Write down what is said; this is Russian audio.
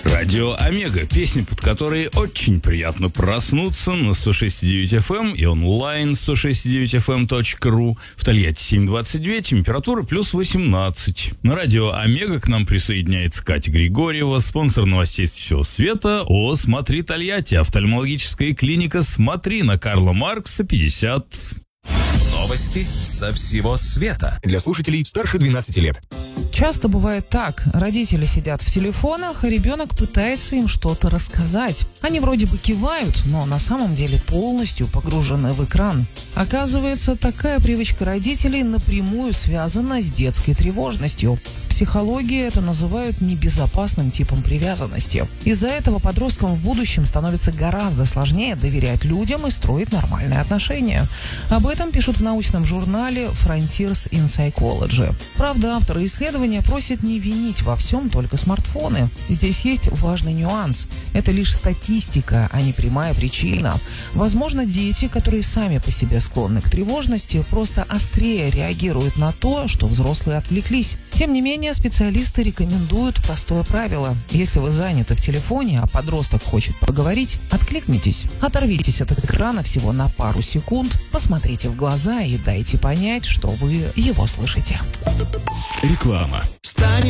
Радио Омега, песня, под которой очень приятно проснуться на 106.9 FM и онлайн 106.9fm.ru. В Тольятти 7:22, температура плюс 18. На радио Омега к нам присоединяется Катя Григорьева, спонсор новостей с всего света. «Смотри, Тольятти», офтальмологическая клиника «Смотри» на Карла Маркса, 50. Новости со всего света. Для слушателей старше 12 лет. Часто бывает так. Родители сидят в телефонах, а ребенок пытается им что-то рассказать. Они вроде бы кивают, но на самом деле полностью погружены в экран. Оказывается, такая привычка родителей напрямую связана с детской тревожностью. В психологии это называют небезопасным типом привязанности. Из-за этого подросткам в будущем становится гораздо сложнее доверять людям и строить нормальные отношения. Об этом пишут в научном журнале Frontiers in Psychology. Правда, авторы исследования просят не винить во всем только смартфоны. Здесь есть важный нюанс. Это лишь статистика, а не прямая причина. Возможно, дети, которые сами по себе склонны к тревожности, просто острее реагируют на то, что взрослые отвлеклись. Тем не менее, специалисты рекомендуют простое правило. Если вы заняты в телефоне, а подросток хочет поговорить, откликнитесь. Оторвитесь от экрана всего на пару секунд, посмотрите в глаза и дайте понять, что вы его слышите. Реклама. Станет